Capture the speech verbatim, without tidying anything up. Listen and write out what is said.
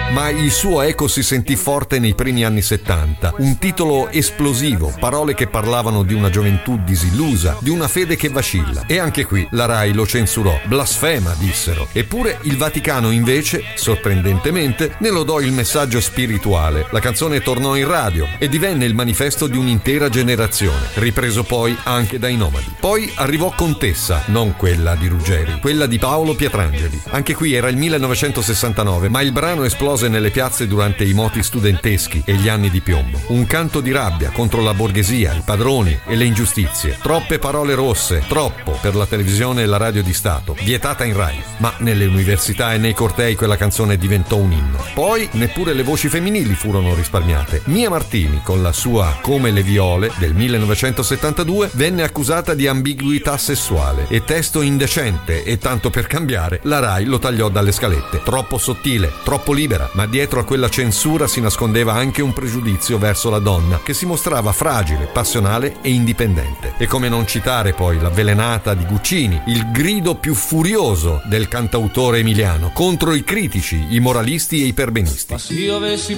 ma il suo eco si sentì forte nei primi anni settanta. Un titolo esplosivo, parole che parlavano di una gioventù disillusa, di una fede che vacilla. E anche qui la Rai lo censurò. Blasfema, dissero. Eppure il Vaticano invece, sorprendentemente, ne lodò il messaggio spirituale. La canzone tornò in radio e divenne il manifesto di un'intera generazione, ripreso poi anche dai Nomadi. Poi arrivò Contessa, non quella di Ruggeri, quella di Paolo Pietrangeli. Anche qui era il millenovecentosessantanove, ma il brano esplose nelle piazze durante i moti studenteschi e gli anni di piombo. Un canto di rabbia contro la borghesia, i padroni e le ingiustizie. Troppe parole rosse, troppo per la televisione e la radio di Stato, vietata in Rai. Ma nelle università e nei cortei quella canzone diventò un inno. Poi neppure le voci femminili furono risparmiate. Mia Martini, con la sua Come le viole del millenovecentosettantadue, venne accusata di ambiguità sessuale e testo indecente, e tanto per cambiare la Rai lo tagliò dalle scalette. Troppo sottile, troppo libera, ma dietro a quella censura si nascondeva anche un pregiudizio verso la donna che si mostrava fragile, passionale e indipendente. E come non citare poi l'avvelenata di Guccini, il grido più furioso del cantautore emiliano contro i critici, i moralisti e i perbenisti. Ma se io avessi